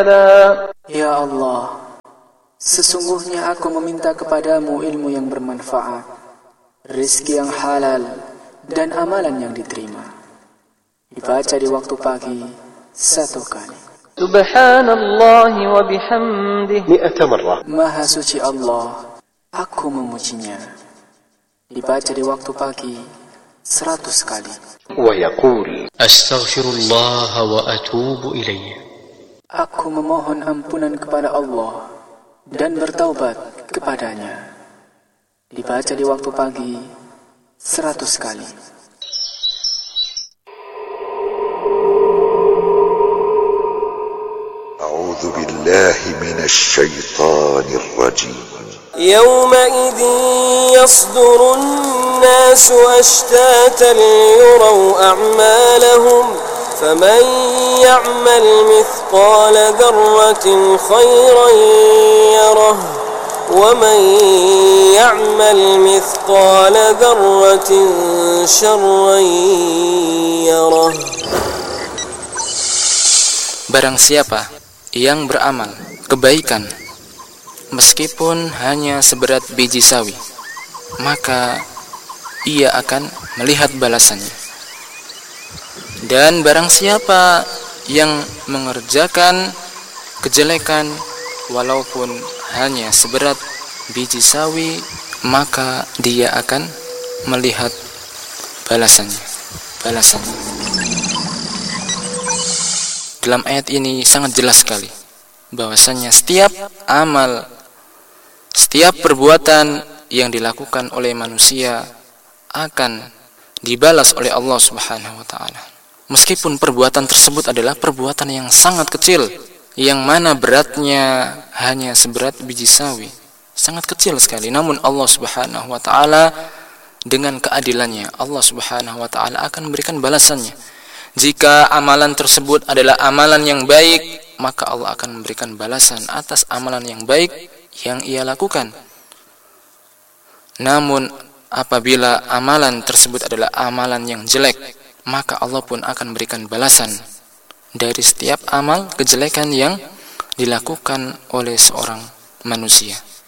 Ya Allah, sesungguhnya aku meminta kepadamu ilmu yang bermanfaat, rizki yang halal, dan amalan yang diterima. Dibaca di waktu pagi 1 kali. Subhanallah wa bihamdih 100 مرة. Maha suci Allah, aku memujinya. Dibaca di waktu pagi 100 kali. ويقول Astaghfirullah wa atubu ilaih. Aku memohon ampunan kepada Allah dan bertaubat kepadanya. Dibaca di waktu pagi 100 kali. أعوذ بالله من الشيطان الرجيم. يومئذ يصدر الناس أشتاتا ليروا أعمالهم فمن يعمل مثقال ذرة خيرا يره ومن يعمل مثقال ذرة شرا يره. Barang siapa yang beramal kebaikan meskipun hanya seberat biji sawi, maka ia akan melihat balasannya. Dan barang siapa yang mengerjakan kejelekan walaupun hanya seberat biji sawi, maka dia akan melihat balasannya. Dalam ayat ini sangat jelas sekali bahwasanya setiap amal, setiap perbuatan yang dilakukan oleh manusia akan dibalas oleh Allah Subhanahu wa taala. Meskipun perbuatan tersebut adalah perbuatan yang sangat kecil, yang mana beratnya hanya seberat biji sawi, sangat kecil sekali, namun Allah Subhanahu wa taala dengan keadilannya, Allah Subhanahu wa taala akan memberikan balasannya. Jika amalan tersebut adalah amalan yang baik, maka Allah akan memberikan balasan atas amalan yang baik yang ia lakukan. Namun apabila amalan tersebut adalah amalan yang jelek, maka Allah pun akan memberikan balasan dari setiap amal kejelekan yang dilakukan oleh seorang manusia.